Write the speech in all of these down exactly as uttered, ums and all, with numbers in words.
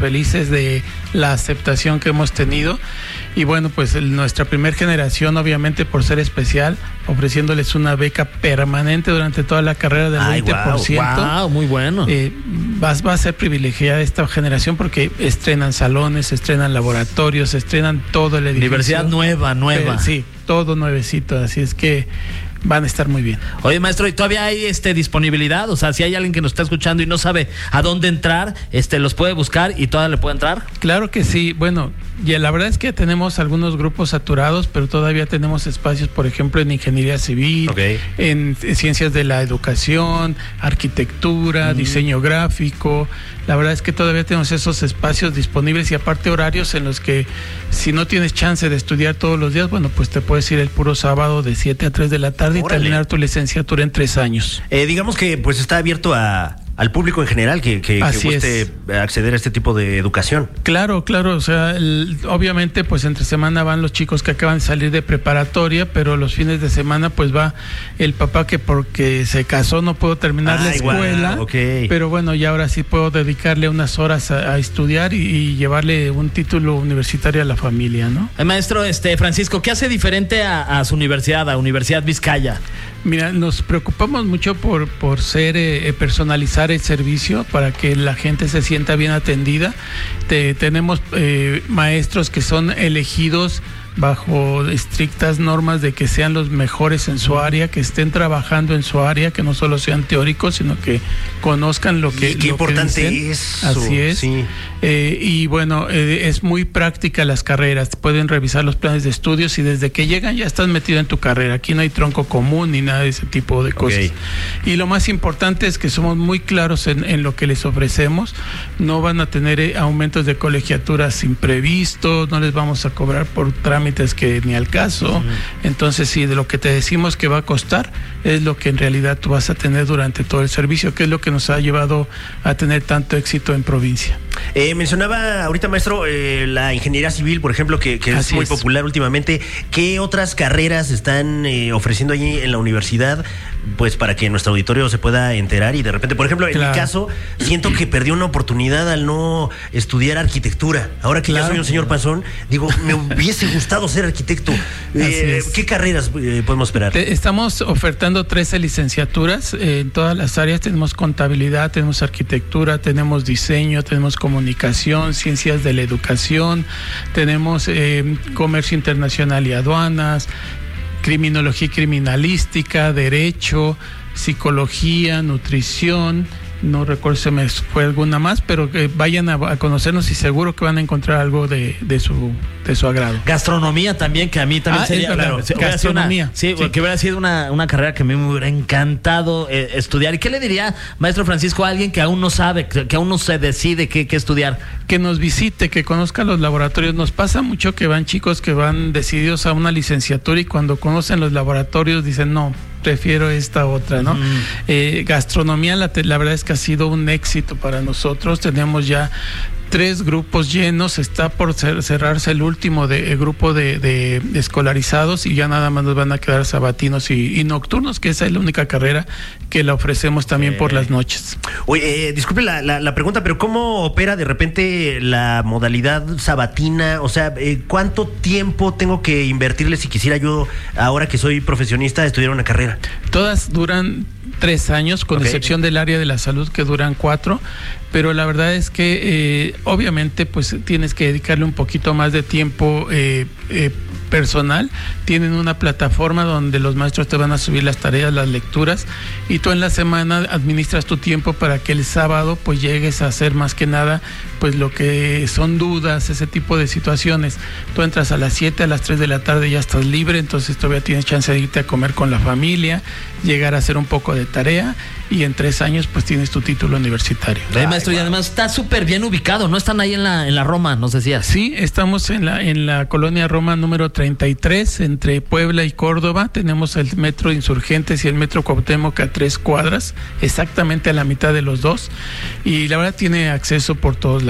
felices de la aceptación que hemos tenido. Y bueno, pues el, nuestra primer generación, obviamente por ser especial, ofreciéndoles una beca permanente durante toda la carrera del Ay, veinte por ciento. Wow, wow, muy bueno. Eh, va, va a ser privilegiada esta generación porque estrenan salones, estrenan laboratorios, estrenan todo el edificio. Universidad nueva, nueva. Eh, sí, todo nuevecito, así es que van a estar muy bien. Oye, maestro, ¿y todavía hay este disponibilidad? O sea, si hay alguien que nos está escuchando y no sabe a dónde entrar, este los puede buscar y todavía le puede entrar. Claro que sí. Bueno, y la verdad es que tenemos algunos grupos saturados, pero todavía tenemos espacios, por ejemplo, en ingeniería civil, okay. en ciencias de la educación, arquitectura, mm. diseño gráfico. La verdad es que todavía tenemos esos espacios disponibles y aparte horarios en los que si no tienes chance de estudiar todos los días, bueno, pues te puedes ir el puro sábado de siete a tres de la tarde. Órale. Y terminar tu licenciatura en tres años. Eh, digamos que pues está abierto a al público en general que, que, que guste es. acceder a este tipo de educación. Claro, claro, o sea, el, obviamente pues entre semana van los chicos que acaban de salir de preparatoria, pero los fines de semana pues va el papá que porque se casó no pudo terminar Ay, la escuela, wow, okay. pero bueno, ya ahora sí puedo dedicarle unas horas a, a estudiar y, y llevarle un título universitario a la familia, ¿no? El maestro este Francisco, ¿qué hace diferente a, a su universidad, a Universidad Vizcaya? Mira, nos preocupamos mucho por, por ser eh, personalizar el servicio para que la gente se sienta bien atendida. Te, tenemos eh, maestros que son elegidos bajo estrictas normas de que sean los mejores en su área, que estén trabajando en su área, que no solo sean teóricos, sino que conozcan lo que, y qué lo importante que dicen. es. Así es. Sí. Eh, y bueno, eh, es muy práctica las carreras. Pueden revisar los planes de estudios y desde que llegan ya estás metido en tu carrera. Aquí no hay tronco común ni nada de ese tipo de cosas. Okay. Y lo más importante es que somos muy claros en, en lo que les ofrecemos. No van a tener eh, aumentos de colegiaturas imprevistos, no les vamos a cobrar por trámites que ni al caso. Uh-huh. Entonces, sí, de lo que te decimos que va a costar es lo que en realidad tú vas a tener durante todo el servicio, que es lo que nos ha llevado a tener tanto éxito en provincia. Eh, mencionaba ahorita, maestro, eh, la ingeniería civil, por ejemplo, que, que es muy es. popular últimamente. ¿Qué otras carreras están eh, ofreciendo allí en la universidad? Pues para que nuestro auditorio se pueda enterar y de repente, por ejemplo, en claro. mi caso, siento que perdí una oportunidad al no estudiar arquitectura. Ahora que claro. ya soy un señor panzón, digo, me hubiese gustado ser arquitecto. Eh, ¿Qué carreras eh, podemos esperar? Te, estamos ofertando trece licenciaturas eh, en todas las áreas. Tenemos contabilidad, tenemos arquitectura, tenemos diseño, tenemos comunicación, ciencias de la educación, tenemos eh, comercio internacional y aduanas, criminología y criminalística, derecho, psicología, nutrición. No recuerdo si me fue alguna más, pero que vayan a, a conocernos y seguro que van a encontrar algo de, de su de su agrado. Gastronomía también, que a mí también ah, sería claro, claro, gastronomía. Una, sí, sí, que hubiera sido una, una carrera que a mí me hubiera encantado eh, estudiar. ¿Y qué le diría, maestro Francisco, a alguien que aún no sabe, que, que aún no se decide qué, qué estudiar? Que nos visite, que conozca los laboratorios. Nos pasa mucho que van chicos que van decididos a una licenciatura y cuando conocen los laboratorios dicen no, prefiero esta otra, ¿no? Mm. Eh, gastronomía, la, la verdad es que ha sido un éxito para nosotros. Tenemos ya tres grupos llenos, está por cerrarse el último de, el grupo de, de escolarizados y ya nada más nos van a quedar sabatinos y, y nocturnos, que esa es la única carrera que la ofrecemos también eh. por las noches. Oye, eh, disculpe la, la, la pregunta, pero ¿cómo opera de repente la modalidad sabatina? O sea, eh, ¿cuánto tiempo tengo que invertirle si quisiera yo, ahora que soy profesionista, estudiar una carrera? Todas duran tres años, con okay. excepción del área de la salud que duran cuatro, pero la verdad es que eh, obviamente pues tienes que dedicarle un poquito más de tiempo eh, eh, personal. Tienen una plataforma donde los maestros te van a subir las tareas, las lecturas, y tú en la semana administras tu tiempo para que el sábado pues llegues a hacer más que nada pues lo que son dudas, ese tipo de situaciones. Tú entras a las siete, a las tres de la tarde ya estás libre, entonces todavía tienes chance de irte a comer con la familia, llegar a hacer un poco de tarea y en tres años pues tienes tu título universitario. Ay, maestro, wow. Y además está súper bien ubicado, ¿no? Están ahí en la en la Roma, nos decías. Sí, estamos en la en la colonia Roma número treinta y tres, entre Puebla y Córdoba. Tenemos el metro Insurgentes y el metro Cuauhtémoc a tres cuadras, exactamente a la mitad de los dos, y la verdad tiene acceso por todos lados.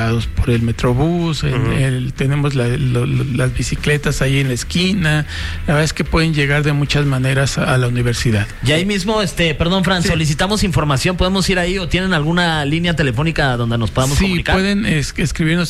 lados, por el Metrobús, en uh-huh. el, tenemos la, lo, lo, las bicicletas ahí en la esquina. La verdad es que pueden llegar de muchas maneras a, a la universidad. Y ahí mismo, este, perdón, Fran, sí. solicitamos información, ¿podemos ir ahí o tienen alguna línea telefónica donde nos podamos sí, comunicar? Sí, pueden es, escribirnos